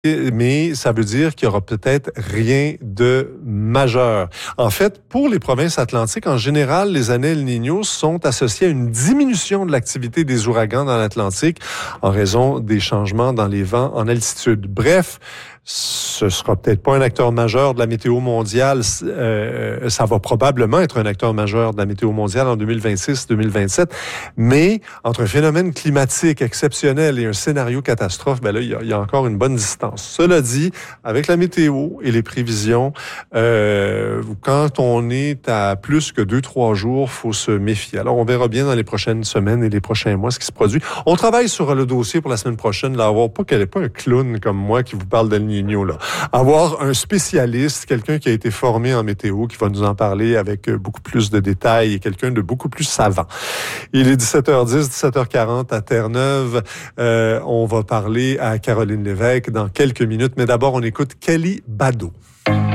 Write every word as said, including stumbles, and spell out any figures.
mais ça veut dire qu'il y aura peut-être rien de majeur. En fait, pour les provinces atlantiques, en général, les années El Niño sont associées à une diminution de l'activité des ouragans dans l'Atlantique en raison des changements dans les vents en altitude. Bref, ce sera peut-être pas un acteur majeur de la météo mondiale. Euh, ça va probablement être un acteur majeur de la météo mondiale en deux mille vingt-six deux mille vingt-sept. Mais entre un phénomène climatique exceptionnel et un scénario catastrophe, ben là, il y a, il y a encore une bonne distance. Cela dit, avec la météo et les prévisions, euh, quand on est à plus que deux, trois jours, faut se méfier. Alors, on verra bien dans les prochaines semaines et les prochains mois ce qui se produit. On travaille sur le dossier pour la semaine prochaine, là, avoir pas qu'elle n'est pas un clown comme moi qui vous parle d'El Niño, là. Avoir un spécialiste, quelqu'un qui a été formé en météo, qui va nous en parler avec beaucoup plus de détails et quelqu'un de beaucoup plus savant. Il est dix-sept heures dix, dix-sept heures quarante à Terre-Neuve. Euh, on va parler à Caroline Lévesque dans quelques minutes, mais d'abord, on écoute Kelly Bado.